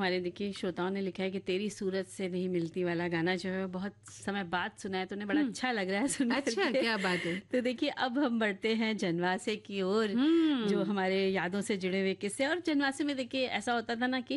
हमारे देखिए श्रोताओं ने लिखा है कि तेरी सूरत से नहीं मिलती वाला गाना जो है बहुत समय बाद सुना है, तो उन्हें बड़ा अच्छा लग रहा है सुन अच्छा, करके। क्या बात है। तो देखिए अब हम बढ़ते हैं जनवासे की ओर, जो हमारे यादों से जुड़े हुए किस्से। और जनवासे में देखिए ऐसा होता था ना कि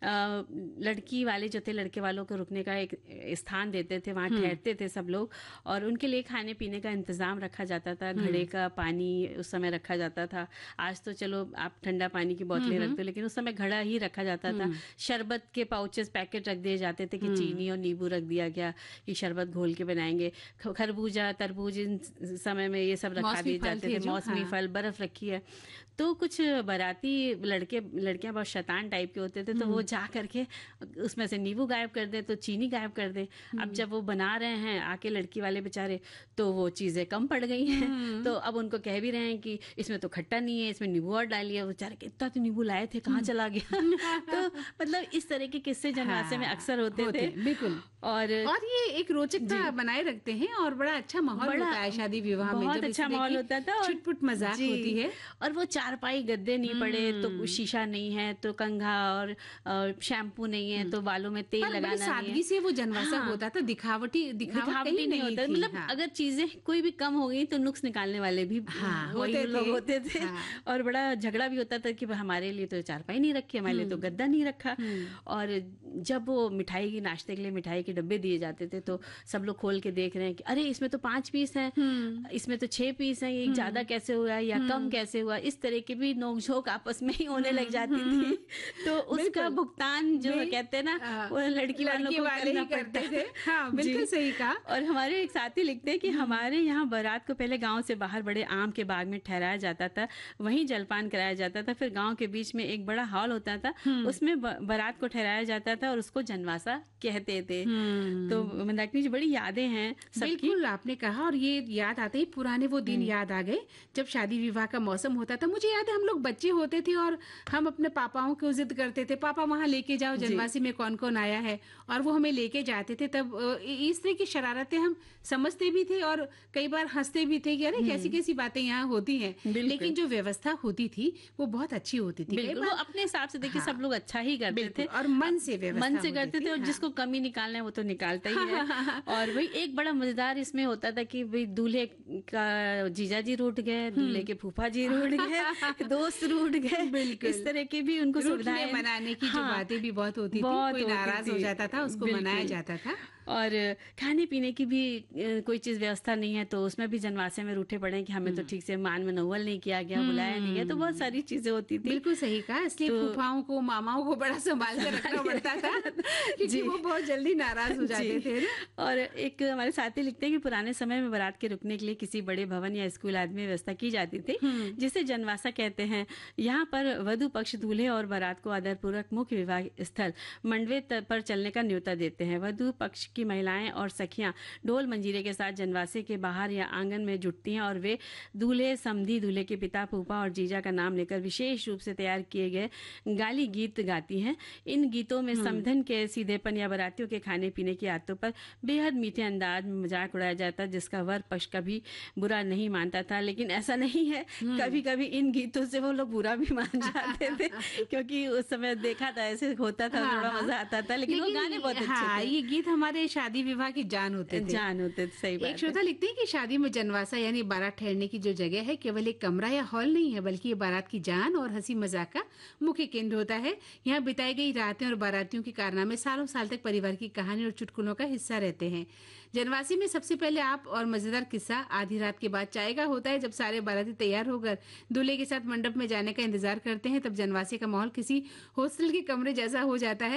लड़की वाले जो थे लड़के वालों को रुकने का एक स्थान देते थे, वहाँ ठहरते थे सब लोग, और उनके लिए खाने पीने का इंतजाम रखा जाता था, घड़े का पानी उस समय रखा जाता था। आज तो चलो आप ठंडा पानी की बोतलें रखते हो, लेकिन उस समय घड़ा ही रखा जाता था। शरबत के पाउचेस पैकेट रख दिए जाते थे कि चीनी और नींबू रख दिया गया कि शरबत घोल के बनाएंगे। खरबूजा तरबूज इन समय में ये सब रखा दिए जाते थे, मौसमी फल, बर्फ रखी है। तो कुछ बाराती लड़कियां बहुत शैतान टाइप के होते थे, तो वो जा करके उसमें से नींबू गायब कर दे तो चीनी गायब कर दे। अब जब वो बना रहे हैं आके लड़की वाले बेचारे, तो वो चीजें कम पड़ गई हैं। तो अब उनको कह भी रहे हैं कि इसमें तो खट्टा नहीं है, इसमें नींबू और डालिए। बेचारे इतना तो नींबू लाए थे, कहाँ चला गया। तो मतलब इस तरह के किस्से जनवासे में अक्सर होते थे। बिल्कुल। और ये एक रोचकता बनाए रखते हैं और बड़ा अच्छा माहौल होता है शादी विवाह में। बहुत अच्छा माहौल होता था और छुटपुट मजाक होती है। और वो चारपाई गद्दे नहीं पड़े तो शीशा नहीं है तो कंघा और शैम्पू नहीं है तो बालों में तेल लगाना नहीं है। सादगी से वो जनवासा होता था, दिखावटी नहीं होता। मतलब अगर चीजें कोई भी कम हो गई तो नुक्स निकालने वाले भी वही लोग होते थे। और बड़ा झगड़ा भी होता था कि हमारे लिए तो चारपाई नहीं रखी, हमारे लिए तो गद्दा नहीं रखा। और जब वो मिठाई की नाश्ते के लिए मिठाई के डब्बे दिए जाते थे तो सब लोग खोल के देख रहे हैं कि अरे इसमें तो 5 पीस हैं, इसमें तो 6 पीस हैं, ये ज्यादा कैसे हुआ या कम कैसे हुआ। इस तरह की भी नोकझोंक आपस में ही होने लग जाती थी। तो उसका भुगतान जो कहते हैं ना वो लड़की वालों को करना पड़ता थे। हाँ, बिल्कुल सही कहा। और हमारे एक साथी लिखते हैं कि हमारे यहाँ बारात को पहले गांव से बाहर बड़े आम के बाग में ठहराया जाता था, वहीं जलपान कराया जाता था। फिर गांव के बीच में एक बड़ा हॉल होता था, उसमें बारात को ठहराया जाता था और उसको जनवासा कहते थे। तो मंदाकिनी जी बड़ी यादें हैं सबकी। बिल्कुल आपने कहा, और ये याद आते ही पुराने वो दिन याद आ गए जब शादी विवाह का मौसम होता था। मुझे याद है हम लोग बच्चे होते थे और हम अपने पापाओं को जिद करते थे, पापा वहां लेके जाओ जनवासी में कौन कौन आया है, और वो हमें लेके जाते थे। तब इस तरह की शरारतें हम समझते भी थे और कई बार हंसते भी थे कि अरे कैसी कैसी बातें यहाँ होती हैं। लेकिन जो व्यवस्था होती थी वो बहुत अच्छी होती थी। वो अपने हिसाब से देखिए सब लोग अच्छा ही करते थे और मन से करते थे। और जिसको कमी निकालना है वो तो निकालता ही है। और वही एक बड़ा मजेदार इसमें होता था कि भाई दूल्हे का जीजा जी रूठ गए, दूल्हे के फूफा जी रूठ गए, दोस्त रूठ गए, इस तरह की भी उनको सुविधाएं मनाने की जो बातें भी बहुत होती थी। कोई नाराज हो जाता था उसको मनाया जाता था। और खाने पीने की भी कोई चीज व्यवस्था नहीं है तो उसमें भी जनवासे में रूठे पड़े कि हमें तो ठीक से मान मनोवल नहीं किया गया, बुलाया नहीं गया। तो बहुत सारी चीजें होती थी। बिल्कुल सही कहा। इसलिए फूफाओं को मामाओं को बड़ा संभाल कर रखना पड़ता था क्योंकि वो बहुत जल्दी नाराज हो जाते थे ना। और एक हमारे साथी लिखते हैं कि पुराने समय में बारात के रुकने के लिए किसी बड़े भवन या स्कूल आदि में व्यवस्था की जाती थी जिसे जनवासा कहते हैं। यहाँ पर वधु पक्ष दूल्हे और बारात को आदरपूर्वक मुख्य विवाह स्थल मंडवे पर चलने का न्योता देते हैं। वधु पक्ष की महिलाएं और सखियां ढोल मंजीरे के साथ जनवासे के बाहर या आंगन में जुटती हैं और वे दूल्हे समधी, दूल्हे के पिता, फूफा और जीजा का नाम लेकर विशेष रूप से तैयार किए गए गाली गीत गाती हैं। इन गीतों में समधन के सीधेपन या बारातियों के खाने पीने की आदतों पर बेहद मीठे अंदाज में मजाक उड़ाया जाता, जिसका वर पक्ष कभी बुरा नहीं मानता था। लेकिन ऐसा नहीं है, कभी कभी इन गीतों से वो लोग बुरा भी मान जाते थे क्योंकि उस समय देखा था ऐसे होता था, थोड़ा मजा आता था। लेकिन वो गाने बहुत अच्छे थे। ये गीत हमारे शादी विवाह की जान होते थे। सही बात। एक श्रोता लिखते हैं कि शादी में जनवासा यानी बारात ठहरने की जो जगह है केवल एक कमरा या हॉल नहीं है, बल्कि ये बारात की जान और हंसी मजाक का मुख्य केंद्र होता है। यहाँ बिताई गई रातें और बारातियों के कारनामे सालों साल तक परिवार की कहानी और चुटकुलों का हिस्सा रहते हैं। जनवासी में सबसे पहले आप और मजेदार किस्सा आधी रात के बाद चाय का होता है। जब सारे बाराती तैयार होकर दूल्हे के साथ मंडप में जाने का इंतजार करते हैं, तब जनवासी का माहौल किसी हॉस्टल के कमरे जैसा हो जाता है।